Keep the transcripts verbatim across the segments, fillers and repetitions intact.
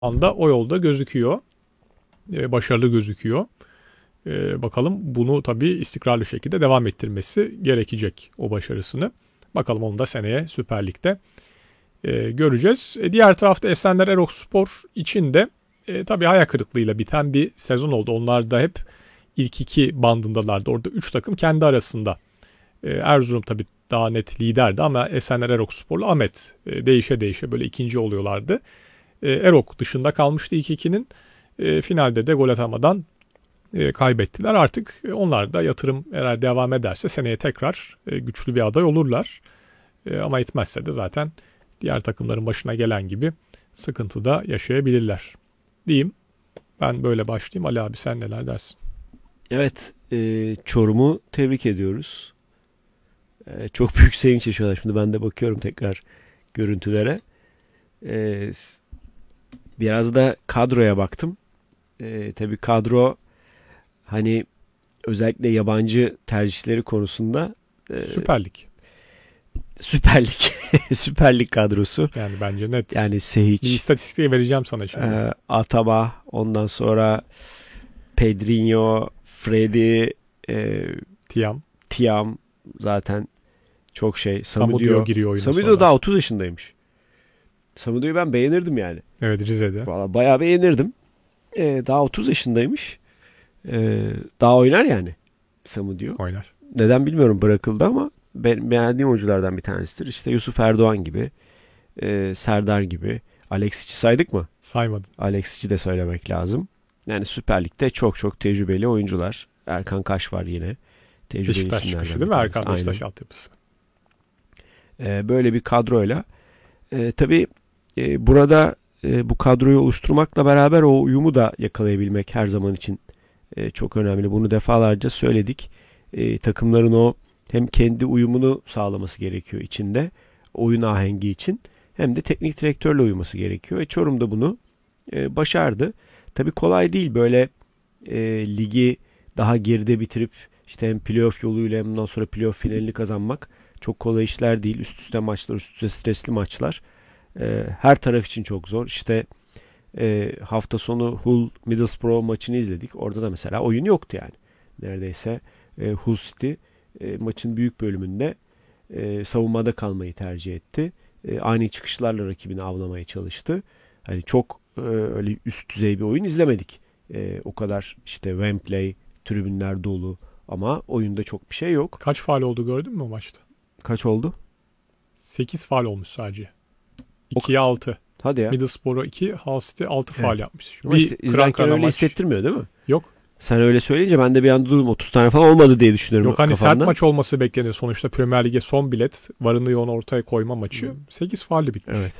anda o yolda gözüküyor. E, başarılı gözüküyor. E, bakalım bunu tabii istikrarlı şekilde devam ettirmesi gerekecek o başarısını. Bakalım onu da seneye Süper Lig'de e, göreceğiz. E, diğer tarafta Esenler Erokspor için de e, tabii hayal kırıklığıyla biten bir sezon oldu. Onlar da hep ilk iki bandındalardı. Orada üç takım kendi arasında. E, Erzurum tabii daha net liderdi ama Esenler Erokspor'la Ahmet e, değişe değişe böyle ikinci oluyorlardı. E, Erok dışında kalmıştı ilk ikinin. E, finalde de gol atamadan e, kaybettiler. Artık e, onlar da yatırım eğer devam ederse seneye tekrar e, güçlü bir aday olurlar. E, ama etmezse de zaten diğer takımların başına gelen gibi sıkıntıda yaşayabilirler diyeyim. Ben böyle başlayayım. Ali abi sen neler dersin? Evet, e, Çorum'u tebrik ediyoruz. E, çok büyük sevinç yaşıyorlar. Şimdi ben de bakıyorum tekrar görüntülere. E, biraz da kadroya baktım. E, tabii kadro hani özellikle yabancı tercihleri konusunda e, Süper Lig. Süper Lig. Süper Lig kadrosu. Yani bence net. Yani Bir Sehic, istatistik vereceğim sana şimdi. e, Ataba, ondan sonra Pedrinho, Freddy, e, Tiam. Tiam zaten çok şey. Samudio Samudio giriyor oyuna Samudio sonra. daha otuz yaşındaymış. Samudio'yu ben beğenirdim yani. Evet, Rize'de. Valla bayağı beğenirdim. Ee, daha otuz yaşındaymış. Ee, daha oynar yani Samudio. Oynar. Neden bilmiyorum, bırakıldı ama ben beğendiğim oyunculardan bir tanesidir. İşte Yusuf Erdoğan gibi, e, Serdar gibi. Alexic'i saydık mı? Saymadın. Alexic'i de söylemek lazım. Yani Süper Lig'de çok çok tecrübeli oyuncular. Erkan Kaş var yine. Tecrübeli Beşiktaş isimlerden çıkışı bir değil mi? tanesi. Erkan Beşiktaş Aynen. altyapısı. Ee, böyle bir kadroyla. Ee, tabii e, burada e, bu kadroyu oluşturmakla beraber o uyumu da yakalayabilmek her zaman için e, çok önemli. Bunu defalarca söyledik. E, takımların o hem kendi uyumunu sağlaması gerekiyor içinde, oyun ahengi için, hem de teknik direktörle uyuması gerekiyor. E, Çorum da bunu e, başardı. Tabii kolay değil böyle e, ligi daha geride bitirip işte hem playoff yoluyla hem ondan sonra playoff finalini kazanmak çok kolay işler değil. Üst üste maçlar, üst üste stresli maçlar. E, her taraf için çok zor. İşte e, hafta sonu Hull Middlesbrough maçını izledik. Orada da mesela oyun yoktu yani. Neredeyse e, Hull City e, maçın büyük bölümünde e, savunmada kalmayı tercih etti. E, ani çıkışlarla rakibini avlamaya çalıştı. Hani çok e, öyle üst düzey bir oyun izlemedik. E, o kadar işte Wembley, tribünler dolu ama oyunda çok bir şey yok. Kaç faul oldu gördün mü o maçta? Kaç oldu? sekiz faul olmuş sadece. O, ikiye altı. hadi ya. Middlesbrough iki, Hull City altı faul Evet. yapmış. Ama işte izlerken öyle maç. hissettirmiyor değil mi? Yok. Sen öyle söyleyince ben de bir anda durdum. otuz tane falan olmadı diye düşünüyorum Yok hani kafamda. sert maç olması beklenir. Sonuçta Premier Lig'e son bilet. Varını yoğun ortaya koyma maçı. Hmm. sekiz faulle bitmiş. Evet.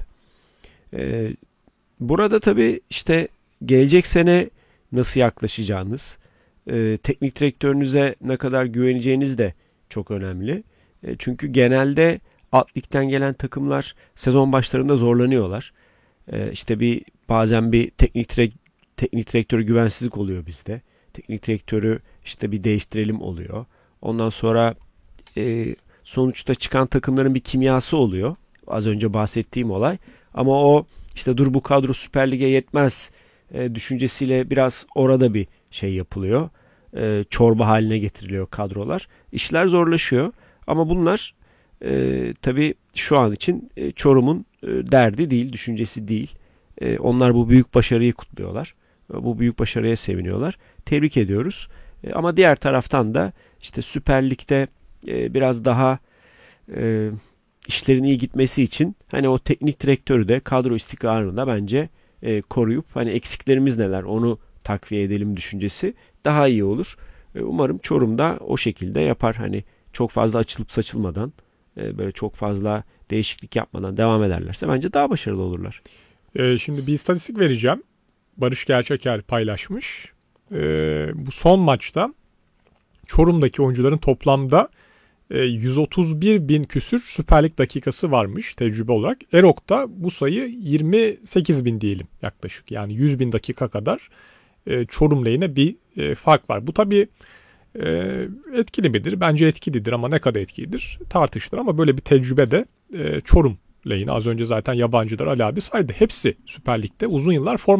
Ee, burada tabii işte gelecek sene nasıl yaklaşacağınız, e, teknik direktörünüze ne kadar güveneceğiniz de çok önemli. E, çünkü genelde alt ligden gelen takımlar sezon başlarında zorlanıyorlar. E, işte bir bazen bir teknik direk, teknik direktörü güvensizlik oluyor bizde. Teknik direktörü işte bir değiştirelim oluyor. Ondan sonra e, sonuçta çıkan takımların bir kimyası oluyor. Az önce bahsettiğim olay. Ama o işte dur bu kadro Süper Lig'e yetmez e, düşüncesiyle biraz orada bir şey yapılıyor. E, çorba haline getiriliyor kadrolar. İşler zorlaşıyor. Ama bunlar e, tabii şu an için e, Çorum'un e, derdi değil, düşüncesi değil. E, onlar bu büyük başarıyı kutluyorlar. E, bu büyük başarıya seviniyorlar. Tebrik ediyoruz. E, ama diğer taraftan da işte Süper Lig'de e, biraz daha e, işlerin iyi gitmesi için hani o teknik direktörü de kadro istikrarını da bence e, koruyup hani eksiklerimiz neler onu takviye edelim düşüncesi daha iyi olur. E, umarım Çorum'da o şekilde yapar. Hani çok fazla açılıp saçılmadan e, böyle çok fazla değişiklik yapmadan devam ederlerse bence daha başarılı olurlar. Ee, şimdi bir istatistik vereceğim. Barış Gerçeker paylaşmış. Ee, bu son maçta Çorum'daki oyuncuların toplamda yüz otuz bir bin küsür Süper Lig dakikası varmış tecrübe olarak. Erok'ta bu sayı yirmi sekiz bin diyelim yaklaşık. Yani yüz bin dakika kadar Çorum lehine bir fark var. Bu tabii etkili midir? Bence etkilidir ama ne kadar etkilidir tartışılır. Ama böyle bir tecrübe de Çorum lehine. Az önce zaten yabancılar Ali abi saydı. Hepsi Süper Lig'de uzun yıllar forma